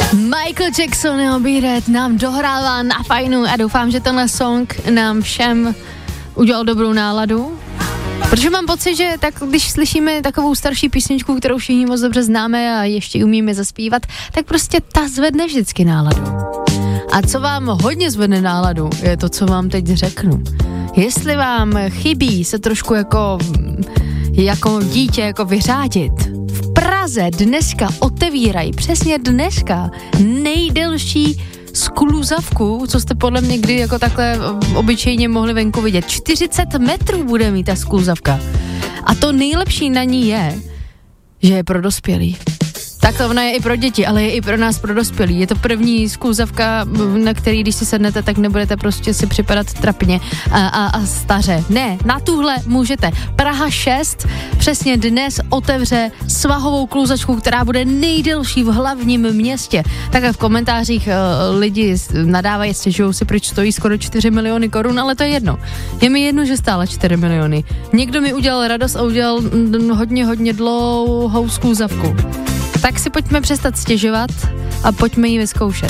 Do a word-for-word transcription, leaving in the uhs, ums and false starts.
Michael Jackson, jeho Beat nám dohrává na fajnu a doufám, že tenhle song nám všem udělal dobrou náladu. Protože mám pocit, že tak, když slyšíme takovou starší písničku, kterou všichni moc dobře známe a ještě umíme zaspívat, tak prostě ta zvedne vždycky náladu. A co vám hodně zvedne náladu, je to, co vám teď řeknu. Jestli vám chybí se trošku jako, jako dítě jako vyřádit, v Praze dneska otevírají, přesně dneska, nejdelší skluzavku, co jste podle mě kdy jako takhle obyčejně mohli venku vidět. čtyřicet metrů bude mít ta skluzavka. A to nejlepší na ní je, že je pro dospělý. Tak ona je i pro děti, ale je i pro nás, pro dospělí. Je to první skluzavka, na který, když si sednete, tak nebudete prostě si připadat trapně a, a, a staře. Ne, na tuhle můžete. Praha šest přesně dnes otevře svahovou kluzačku, která bude nejdelší v hlavním městě. Takhle v komentářích uh, lidi nadávají, stěžují si, proč stojí skoro čtyři miliony korun, ale to je jedno. Je mi jedno, že stála čtyři miliony. Někdo mi udělal radost a udělal hodně, hodně dlouhou skluzavku. Tak si pojďme přestat stěžovat a pojďme ji vyzkoušet.